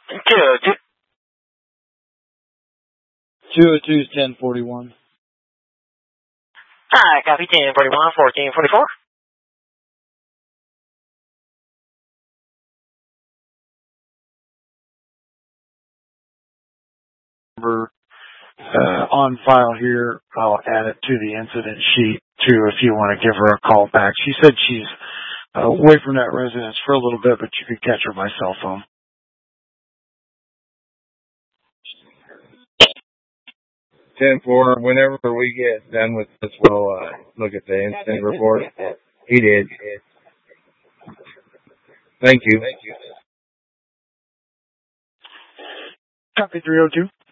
202. 202 is 1041. Hi, copy 1041, 1444. On file here, I'll add it to the incident sheet too if you want to give her a call back. She said she's away from that residence for a little bit, but you could catch her by cell phone. 10-4, whenever we get done with this, we'll look at the incident report. He did. Thank you. Copy 302.